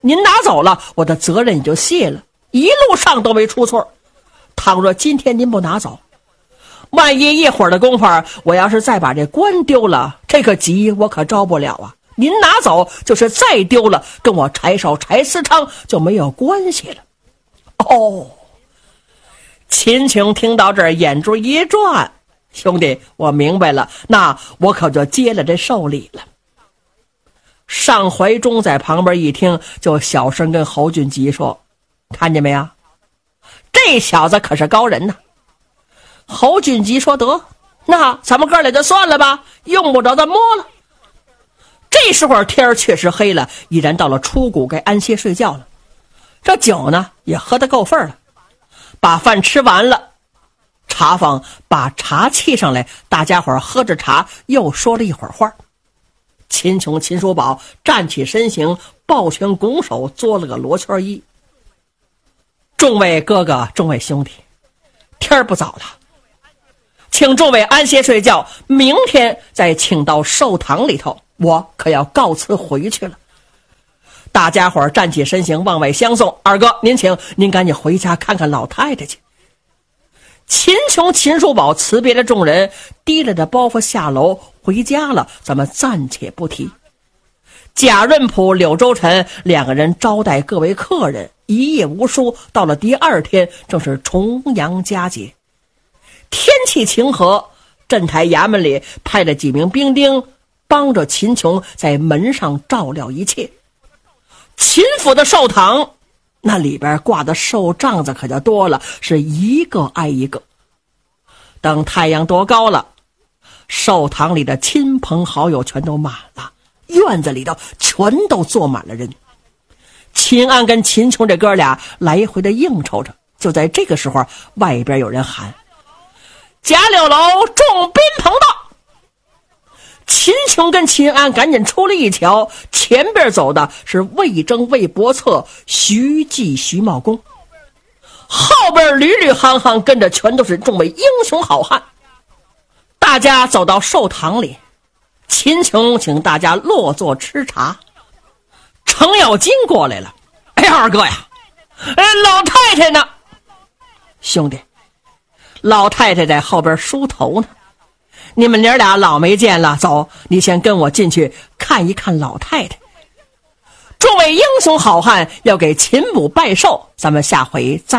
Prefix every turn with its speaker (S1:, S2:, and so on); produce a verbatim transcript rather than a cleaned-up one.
S1: 您拿走了，我的责任也就卸了，一路上都没出错。倘若今天您不拿走，万一一会儿的功夫，我要是再把这官丢了，这个急我可招不了啊。您拿走，就是再丢了，跟我柴少柴思昌就没有关系了。哦，秦琼听到这儿，眼珠一转，兄弟，我明白了，那我可就接了这寿礼了。尚怀忠在旁边一听，就小声跟侯俊吉说：“看见没有？这小子可是高人呐。”侯俊吉说：“得，那咱们哥俩就算了吧，用不着再摸了。”这时候天确实黑了，已然到了初谷，该安歇睡觉了。这酒呢也喝得够份了，把饭吃完了，茶坊把茶沏上来，大家伙喝着茶，又说了一会儿话。秦琼、秦叔宝站起身形，抱拳拱手，做了个罗圈揖：“众位哥哥，众位兄弟，天不早了，请众位安歇睡觉，明天再请到寿堂里头，我可要告辞回去了。”大家伙站起身形往外相送：“二哥您请，您赶紧回家看看老太太去。”秦琼、秦叔宝辞别了众人，提了着包袱下楼回家了，咱们暂且不提。贾润甫、柳周臣两个人招待各位客人，一夜无书。到了第二天，正是重阳佳节，天气晴和，镇台衙门里派了几名兵丁帮着秦琼在门上照料一切。秦府的寿堂那里边挂的寿帐子可就多了，是一个挨一个。等太阳多高了，寿堂里的亲朋好友全都满了，院子里头全都坐满了人。秦安跟秦琼这哥俩来回的应酬着。就在这个时候，外边有人喊：“贾柳楼众宾朋到！”秦琼跟秦安赶紧出来一瞧，前边走的是魏征、魏伯策、徐继、徐茂公，后边屡屡行行跟着全都是众位英雄好汉。大家走到寿堂里，秦琼请大家落座吃茶。程咬金过来了：“哎，二哥呀，哎，老太太呢？”“兄弟，老太太在后边梳头呢。你们娘俩老没见了，走，你先跟我进去看一看老太太。”众位英雄好汉要给秦母拜寿，咱们下回再